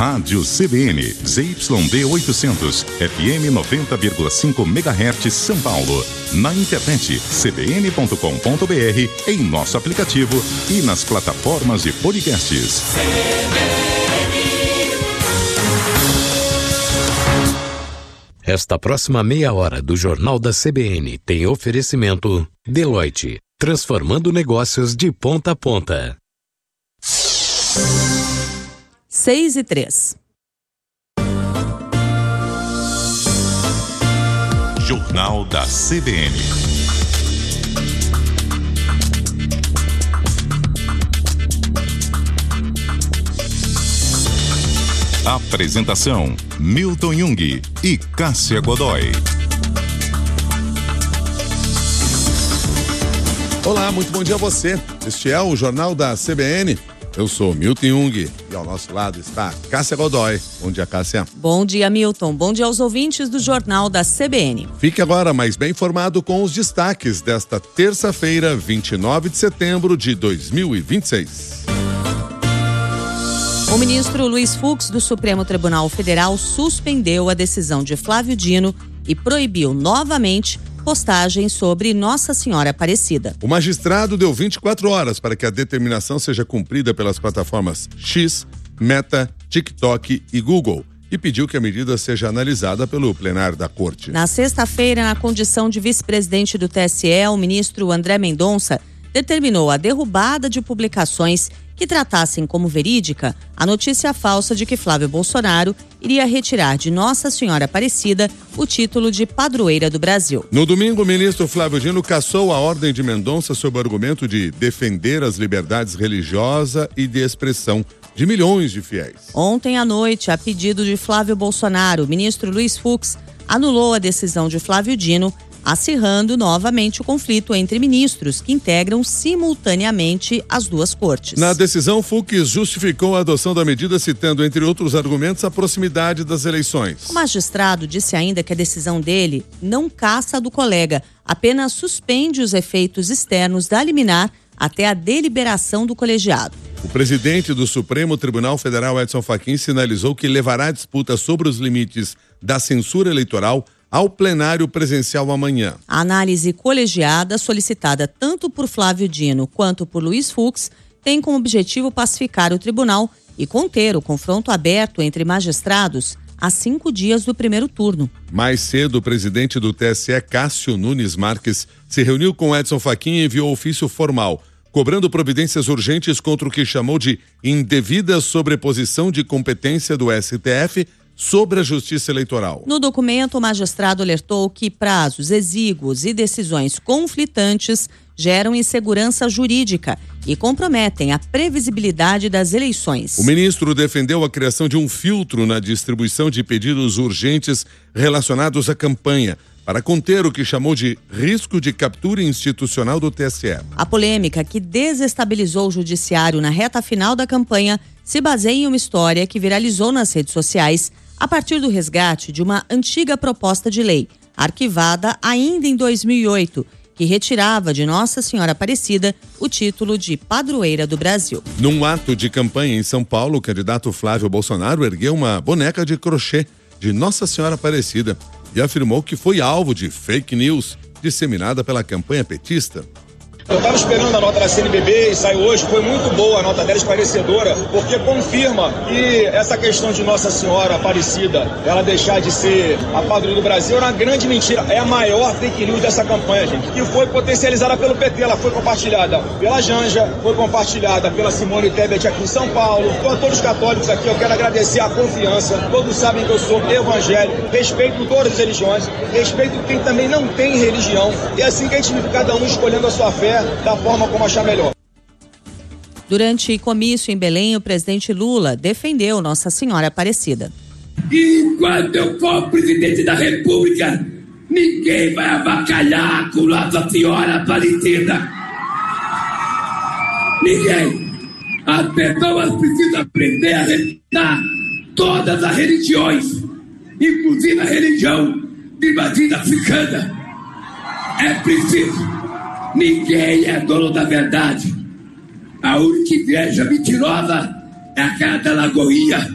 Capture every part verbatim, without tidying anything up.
Rádio C B N, Z Y D oitocentos, F M noventa vírgula cinco megahertz, São Paulo. Na internet, c b n ponto com ponto b r, em nosso aplicativo e nas plataformas de podcasts. Esta próxima meia hora do Jornal da C B N tem oferecimento Deloitte, transformando negócios de ponta a ponta. Seis e três. Jornal da C B N. Apresentação: Milton Jung e Cássia Godoy. Olá, muito bom dia a você. Este é o Jornal da C B N. Eu sou Milton Jung e ao nosso lado está Cássia Godoy. Bom dia, Cássia. Bom dia, Milton. Bom dia aos ouvintes do Jornal da C B N. Fique agora mais bem informado com os destaques desta terça-feira, vinte e nove de setembro de dois mil e vinte e seis. O ministro Luiz Fux, do Supremo Tribunal Federal, suspendeu a decisão de Flávio Dino e proibiu novamente postagens sobre Nossa Senhora Aparecida. O magistrado deu vinte e quatro horas para que a determinação seja cumprida pelas plataformas X, Meta, TikTok e Google e pediu que a medida seja analisada pelo plenário da Corte. Na sexta-feira, na condição de vice-presidente do T S E, o ministro André Mendonça determinou a derrubada de publicações que tratassem como verídica a notícia falsa de que Flávio Bolsonaro iria retirar de Nossa Senhora Aparecida o título de padroeira do Brasil. No domingo, o ministro Flávio Dino cassou a ordem de Mendonça sob o argumento de defender as liberdades religiosa e de expressão de milhões de fiéis. Ontem à noite, a pedido de Flávio Bolsonaro, o ministro Luiz Fux anulou a decisão de Flávio Dino, acirrando novamente o conflito entre ministros que integram simultaneamente as duas cortes. Na decisão, Fux justificou a adoção da medida citando, entre outros argumentos, a proximidade das eleições. O magistrado disse ainda que a decisão dele não caça a do colega, apenas suspende os efeitos externos da liminar até a deliberação do colegiado. O presidente do Supremo Tribunal Federal, Edson Fachin, sinalizou que levará a disputa sobre os limites da censura eleitoral ao plenário presencial amanhã. A análise colegiada, solicitada tanto por Flávio Dino quanto por Luiz Fux, tem como objetivo pacificar o tribunal e conter o confronto aberto entre magistrados a cinco dias do primeiro turno. Mais cedo, o presidente do T S E, Cássio Nunes Marques, se reuniu com Edson Fachin e enviou ofício formal, cobrando providências urgentes contra o que chamou de indevida sobreposição de competência do S T F sobre a Justiça Eleitoral. No documento, o magistrado alertou que prazos exíguos e decisões conflitantes geram insegurança jurídica e comprometem a previsibilidade das eleições. O ministro defendeu a criação de um filtro na distribuição de pedidos urgentes relacionados à campanha, para conter o que chamou de risco de captura institucional do T S E. A polêmica que desestabilizou o judiciário na reta final da campanha se baseia em uma história que viralizou nas redes sociais a partir do resgate de uma antiga proposta de lei, arquivada ainda em dois mil e oito, que retirava de Nossa Senhora Aparecida o título de padroeira do Brasil. Num ato de campanha em São Paulo, o candidato Flávio Bolsonaro ergueu uma boneca de crochê de Nossa Senhora Aparecida e afirmou que foi alvo de fake news disseminada pela campanha petista. Eu estava esperando a nota da C N B B e saiu hoje, foi muito boa a nota dela, esclarecedora, porque confirma que essa questão de Nossa Senhora Aparecida, ela deixar de ser a padroeira do Brasil, era uma grande mentira, é a maior fake news dessa campanha, gente, que foi potencializada pelo P T, ela foi compartilhada pela Janja, foi compartilhada pela Simone Tebet aqui em São Paulo. Então a todos os católicos aqui, eu quero agradecer a confiança, todos sabem que eu sou evangélico, respeito todas as religiões, respeito quem também não tem religião, e é assim que a gente vive cada um escolhendo a sua fé da forma como achar melhor. Durante comício em Belém, o presidente Lula defendeu Nossa Senhora Aparecida. Enquanto eu for presidente da República, ninguém vai avacalhar com Nossa Senhora Aparecida. Ninguém. As pessoas precisam aprender a respeitar todas as religiões, inclusive a religião de matriz africana. É preciso. Ninguém é dono da verdade. A única igreja mentirosa é aquela da Lagoinha,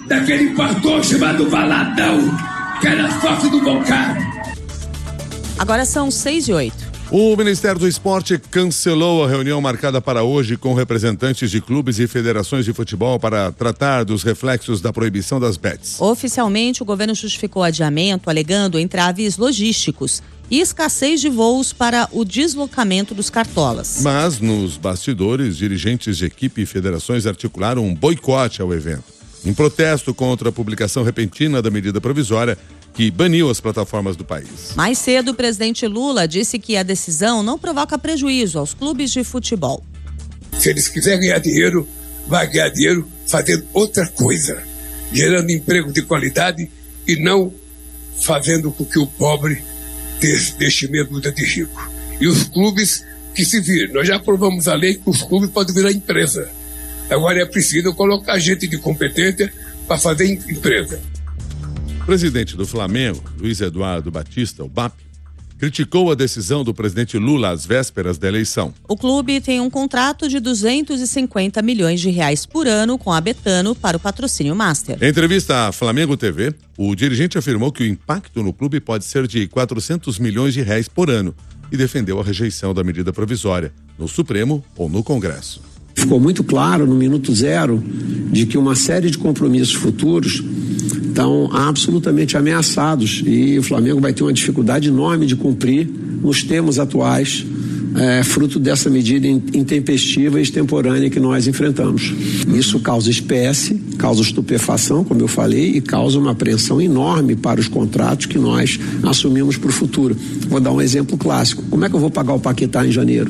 daquele pastor chamado Valadão, que era sócio do Boncaro. Agora são seis e oito. O Ministério do Esporte cancelou a reunião marcada para hoje com representantes de clubes e federações de futebol para tratar dos reflexos da proibição das bets. Oficialmente, o governo justificou o adiamento, alegando entraves logísticos e escassez de voos para o deslocamento dos cartolas. Mas, nos bastidores, dirigentes de equipe e federações articularam um boicote ao evento, em protesto contra a publicação repentina da medida provisória que baniu as plataformas do país. Mais cedo, o presidente Lula disse que a decisão não provoca prejuízo aos clubes de futebol. Se eles quiserem ganhar dinheiro, vai ganhar dinheiro fazendo outra coisa, gerando emprego de qualidade e não fazendo com que o pobre deixe medo de rico. E os clubes que se viram, nós já aprovamos a lei que os clubes podem virar empresa. Agora é preciso colocar gente de competência para fazer empresa. O presidente do Flamengo, Luiz Eduardo Batista, o B A P, criticou a decisão do presidente Lula às vésperas da eleição. O clube tem um contrato de duzentos e cinquenta milhões de reais por ano com a Betano para o patrocínio Master. Em entrevista à Flamengo T V, o dirigente afirmou que o impacto no clube pode ser de quatrocentos milhões de reais por ano e defendeu a rejeição da medida provisória, no Supremo ou no Congresso. Ficou muito claro no minuto zero de que uma série de compromissos futuros estão absolutamente ameaçados e o Flamengo vai ter uma dificuldade enorme de cumprir nos termos atuais, é, fruto dessa medida intempestiva e extemporânea que nós enfrentamos. Isso causa espécie, causa estupefação, como eu falei, e causa uma apreensão enorme para os contratos que nós assumimos para o futuro. Vou dar um exemplo clássico. Como é que eu vou pagar o Paquetá em janeiro?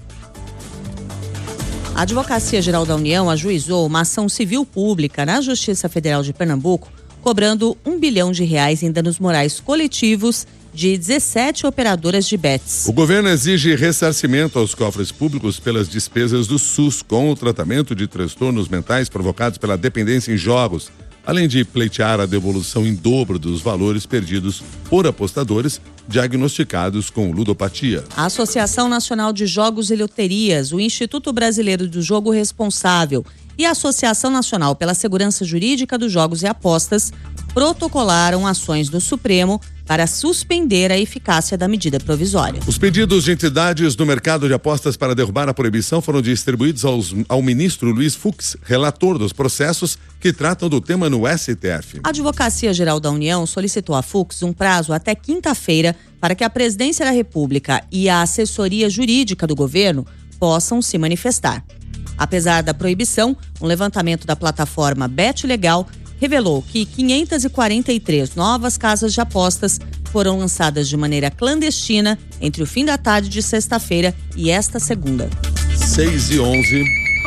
A Advocacia Geral da União ajuizou uma ação civil pública na Justiça Federal de Pernambuco, cobrando um bilhão de reais em danos morais coletivos de dezessete operadoras de bets. O governo exige ressarcimento aos cofres públicos pelas despesas do SUS com o tratamento de transtornos mentais provocados pela dependência em jogos, além de pleitear a devolução em dobro dos valores perdidos por apostadores diagnosticados com ludopatia. A Associação Nacional de Jogos e Loterias, o Instituto Brasileiro do Jogo Responsável e a Associação Nacional pela Segurança Jurídica dos Jogos e Apostas protocolaram ações no Supremo para suspender a eficácia da medida provisória. Os pedidos de entidades do mercado de apostas para derrubar a proibição foram distribuídos aos, ao ministro Luiz Fux, relator dos processos que tratam do tema no S T F. A Advocacia Geral da União solicitou a Fux um prazo até quinta-feira para que a Presidência da República e a assessoria jurídica do governo possam se manifestar. Apesar da proibição, um levantamento da plataforma Bet Legal revelou que quinhentas e quarenta e três novas casas de apostas foram lançadas de maneira clandestina entre o fim da tarde de sexta-feira e esta segunda. seis e onze.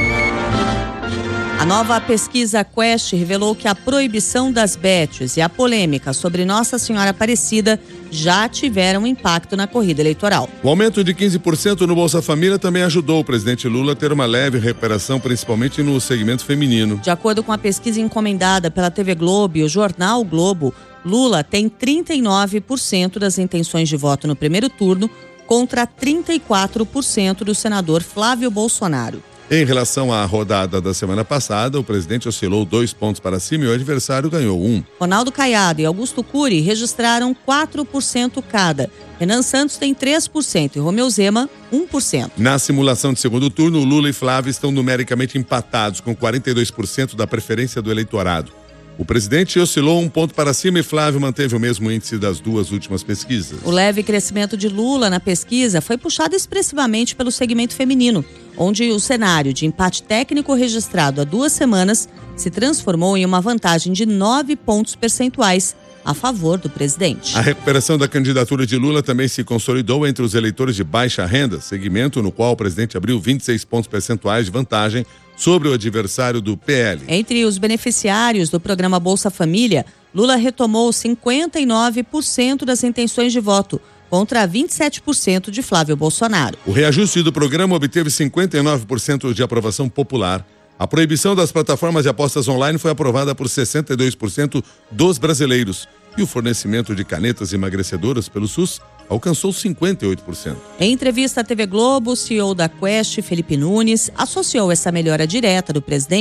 A nova pesquisa Quest revelou que a proibição das bets e a polêmica sobre Nossa Senhora Aparecida já tiveram impacto na corrida eleitoral. O aumento de quinze por cento no Bolsa Família também ajudou o presidente Lula a ter uma leve recuperação, principalmente no segmento feminino. De acordo com a pesquisa encomendada pela T V Globo e o jornal Globo, Lula tem trinta e nove por cento das intenções de voto no primeiro turno contra trinta e quatro por cento do senador Flávio Bolsonaro. Em relação à rodada da semana passada, o presidente oscilou dois pontos para cima e o adversário ganhou um. Ronaldo Caiado e Augusto Cury registraram quatro por cento cada. Renan Santos tem três por cento e Romeu Zema, um por cento. Na simulação de segundo turno, Lula e Flávio estão numericamente empatados, com quarenta e dois por cento da preferência do eleitorado. O presidente oscilou um ponto para cima e Flávio manteve o mesmo índice das duas últimas pesquisas. O leve crescimento de Lula na pesquisa foi puxado expressivamente pelo segmento feminino, onde o cenário de empate técnico registrado há duas semanas se transformou em uma vantagem de nove pontos percentuais a favor do presidente. A recuperação da candidatura de Lula também se consolidou entre os eleitores de baixa renda, segmento no qual o presidente abriu vinte e seis pontos percentuais de vantagem sobre o adversário do P L. Entre os beneficiários do programa Bolsa Família, Lula retomou cinquenta e nove por cento das intenções de voto, contra vinte e sete por cento de Flávio Bolsonaro. O reajuste do programa obteve cinquenta e nove por cento de aprovação popular. A proibição das plataformas de apostas online foi aprovada por sessenta e dois por cento dos brasileiros. E o fornecimento de canetas emagrecedoras pelo SUS alcançou cinquenta e oito por cento. Em entrevista à T V Globo, o C E O da Quest, Felipe Nunes, associou essa melhora direta do presidente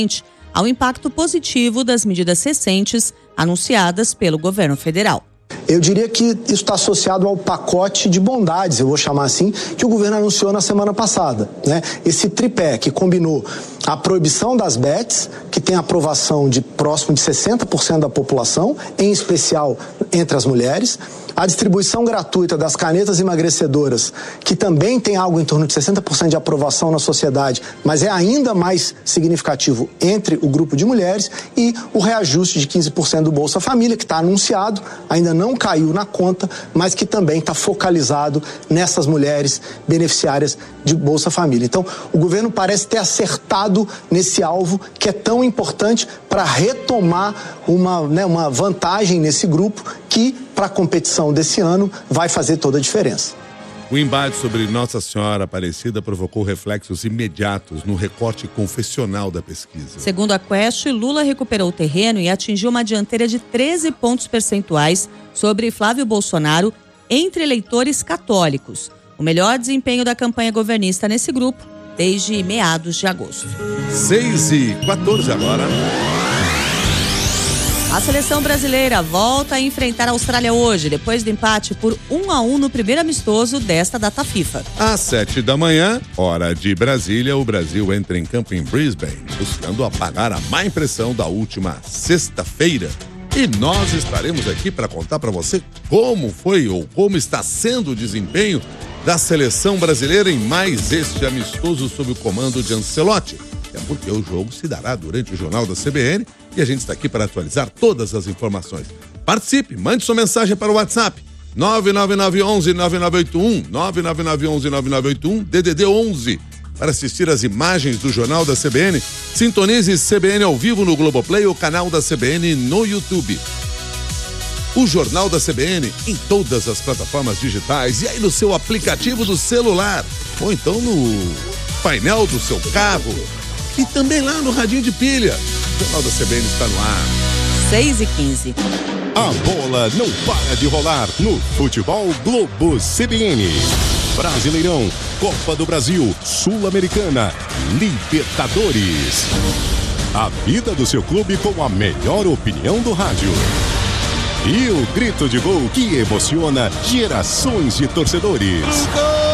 ao impacto positivo das medidas recentes anunciadas pelo governo federal. Eu diria que isso está associado ao pacote de bondades, eu vou chamar assim, que o governo anunciou na semana passada, né? Esse tripé que combinou a proibição das bets, que tem aprovação de próximo de sessenta por cento da população, em especial entre as mulheres, a distribuição gratuita das canetas emagrecedoras, que também tem algo em torno de sessenta por cento de aprovação na sociedade, mas é ainda mais significativo entre o grupo de mulheres, e o reajuste de quinze por cento do Bolsa Família, que está anunciado, ainda não caiu na conta, mas que também está focalizado nessas mulheres beneficiárias de Bolsa Família. Então, o governo parece ter acertado nesse alvo que é tão importante para retomar uma, né, uma vantagem nesse grupo que, para a competição desse ano, vai fazer toda a diferença. O embate sobre Nossa Senhora Aparecida provocou reflexos imediatos no recorte confessional da pesquisa. Segundo a Quest, Lula recuperou o terreno e atingiu uma dianteira de treze pontos percentuais sobre Flávio Bolsonaro entre eleitores católicos. O melhor desempenho da campanha governista nesse grupo desde meados de agosto. seis e quatorze agora. A seleção brasileira volta a enfrentar a Austrália hoje, depois do empate por um a um no primeiro amistoso desta data FIFA. Às sete da manhã, hora de Brasília, o Brasil entra em campo em Brisbane, buscando apagar a má impressão da última sexta-feira. E nós estaremos aqui para contar para você como foi ou como está sendo o desempenho da seleção brasileira em mais este amistoso sob o comando de Ancelotti. É porque o jogo se dará durante o Jornal da C B N e a gente está aqui para atualizar todas as informações. Participe, mande sua mensagem para o WhatsApp nove nove nove um um nove nove oito um, nove nove nove um um nove nove oito um, D D D onze. Para assistir as imagens do Jornal da C B N, sintonize C B N ao vivo no Globoplay ou canal da C B N no YouTube. O Jornal da C B N em todas as plataformas digitais e aí no seu aplicativo do celular ou então no painel do seu carro e também lá no radinho de pilha. O Jornal da C B N está no ar. seis e quinze. A bola não para de rolar no Futebol Globo C B N. Brasileirão, Copa do Brasil, Sul-Americana, Libertadores. A vida do seu clube com a melhor opinião do rádio. E o grito de gol que emociona gerações de torcedores. Gol!